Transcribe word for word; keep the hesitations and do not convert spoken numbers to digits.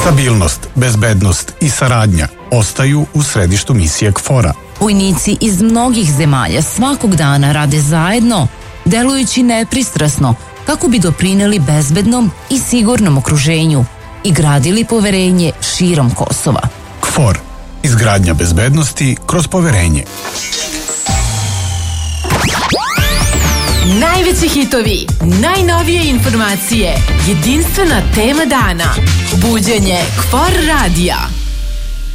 Stabilnost, bezbednost i saradnja ostaju u središtu misije KFOR-a. Vojnici iz mnogih zemalja svakog dana rade zajedno, delujući nepristrasno kako bi doprineli bezbednom i sigurnom okruženju i gradili poverenje širom Kosova. KFOR. Izgradnja bezbednosti kroz poverenje. Najveći hitovi, najnovije informacije, jedinstvena tema dana. Buđenje KFOR radija.